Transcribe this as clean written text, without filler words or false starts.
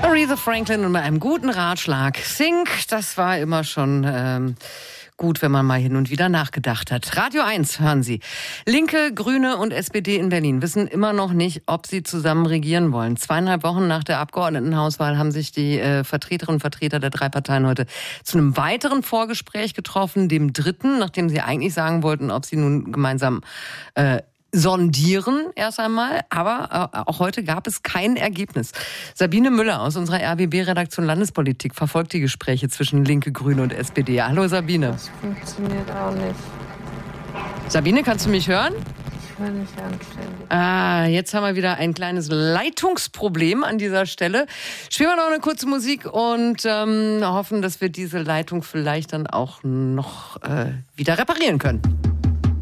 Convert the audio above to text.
Aretha Franklin und mit einem guten Ratschlag. Think, das war immer schon gut, wenn man mal hin und wieder nachgedacht hat. Radio 1 hören Sie. Linke, Grüne und SPD in Berlin wissen immer noch nicht, ob sie zusammen regieren wollen. 2,5 Wochen nach der Abgeordnetenhauswahl haben sich die Vertreterinnen und Vertreter der drei Parteien heute zu einem weiteren Vorgespräch getroffen, dem dritten, nachdem sie eigentlich sagen wollten, ob sie nun gemeinsam sondieren erst einmal, aber auch heute gab es kein Ergebnis. Sabine Müller aus unserer RBB-Redaktion Landespolitik verfolgt die Gespräche zwischen Linke, Grüne und SPD. Hallo Sabine. Das funktioniert auch nicht. Sabine, kannst du mich hören? Ich höre nicht anständig. Jetzt haben wir wieder ein kleines Leitungsproblem an dieser Stelle. Spielen wir noch eine kurze Musik und hoffen, dass wir diese Leitung vielleicht dann auch noch wieder reparieren können.